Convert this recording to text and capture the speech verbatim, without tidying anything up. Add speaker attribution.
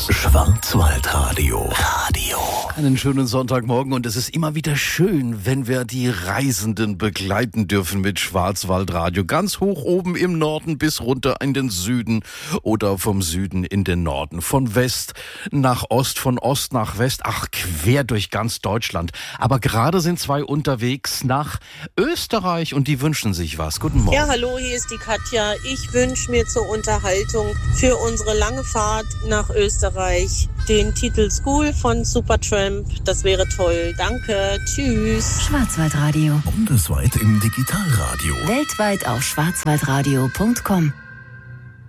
Speaker 1: eins. Schwarzwaldradio. Radio.
Speaker 2: Einen schönen Sonntagmorgen und es ist immer wieder schön, wenn wir die Reisenden begleiten dürfen mit Schwarzwaldradio. Ganz hoch oben im Norden bis runter in den Süden oder vom Süden in den Norden. Von West nach Ost, von Ost nach West, ach, quer durch ganz Deutschland. Aber gerade sind zwei unterwegs nach Österreich und die wünschen sich was. Guten Morgen.
Speaker 3: Ja, hallo, hier ist die Katja. Ich wünsche mir zur Unterhaltung für unsere lange Fahrt nach Österreich den Titel School von Supertramp. Das wäre toll. Danke. Tschüss.
Speaker 4: Schwarzwaldradio.
Speaker 1: Bundesweit im Digitalradio.
Speaker 4: Weltweit auf schwarzwaldradio punkt com.